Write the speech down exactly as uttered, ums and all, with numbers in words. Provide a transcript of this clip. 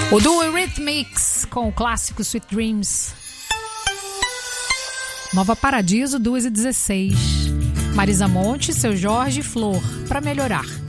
O duo Eurythmics com o clássico Sweet Dreams. Nova Paradiso, duas e dezesseis. Marisa Monte, Seu Jorge e Flor, Pra Melhorar.